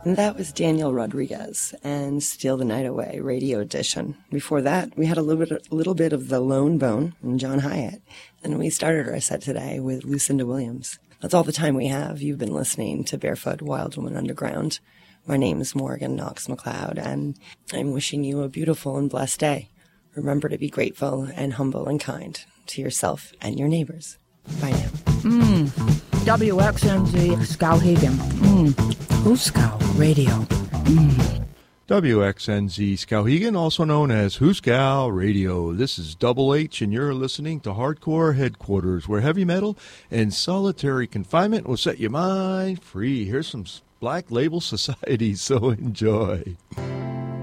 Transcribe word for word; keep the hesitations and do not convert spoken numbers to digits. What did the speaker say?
And that was Daniel Rodriguez and Steal the Night Away, Radio Edition. Before that, we had a little bit, a little bit of The Lone Bone and John Hyatt. And we started our set today with Lucinda Williams. That's all the time we have. You've been listening to Barefoot Wild Woman Underground. My name is Morgan Knox McLeod, and I'm wishing you a beautiful and blessed day. Remember to be grateful and humble and kind to yourself and your neighbors. Bye now. Mm. W X N Z Skowhegan. Mm. Hooskow Radio. Mm. W X N Z Skowhegan, also known as Hooskow Radio. This is Double H, and you're listening to Hardcore Headquarters, where heavy metal and solitary confinement will set your mind free. Here's some Black Label Society, so enjoy.